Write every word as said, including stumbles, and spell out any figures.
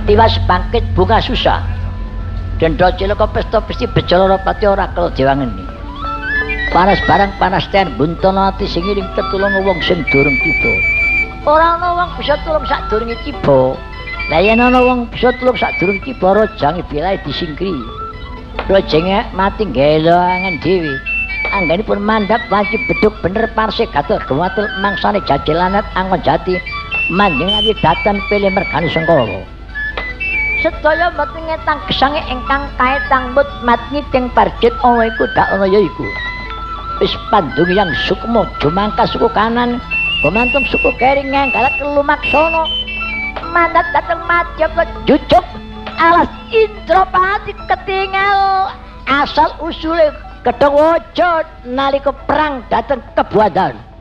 tiwas bangkit bunga susah. Dendra cilaka pesta pesti Bejalana pati ora kelo diwangeni. Panas barang panas ten buntana ati sing iring tetulung wong sing durung tiba. Ora ana wong bisa tulung sadurunge tiba. Lah yen ana wong bisa tulung sadurunge tiba rajange bilae disingkri. Rajenge mati gelangan dhewe. Anggenipun mandhap wanci bedhug bener parse gatel gewatul mangsane jajelanat angon jati manjing datan pilih mergani sengkala. Sedaya mboten ngetang gesange ingkang kaetang mut matni ting parjit ana iku dak ana ya iku. Wis pandungyang sukma jumangkas suku kanan gumantung suku kering nganggalat lumaksana mandat dateng Majapahit jujuk alas Indrapati ketingal asal usule Kedhawaja nalika perang dateng Kebuadan.